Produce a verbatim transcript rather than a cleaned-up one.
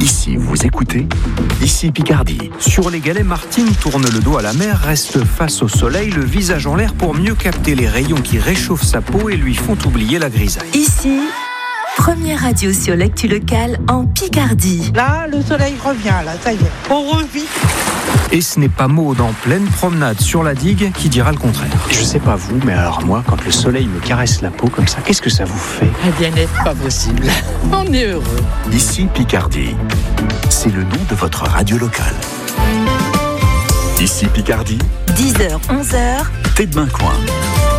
Ici, vous écoutez, ici Picardie. Sur les galets, Martine tourne le dos à la mer, reste face au soleil, le visage en l'air pour mieux capter les rayons qui réchauffent sa peau et lui font oublier la grisaille. Ici, première radio sur l'actu locale en Picardie. Là, le soleil revient, là, ça y est, on revit. Et ce n'est pas Maud en pleine promenade sur la digue qui dira le contraire. Je sais pas vous, mais alors moi, quand le soleil me caresse la peau comme ça, qu'est-ce que ça vous fait ? Eh bien, n'est pas possible. On est heureux. Ici Picardie. C'est le nom de votre radio locale. Ici Picardie. dix heures, onze heures. Thé de Bain Coin.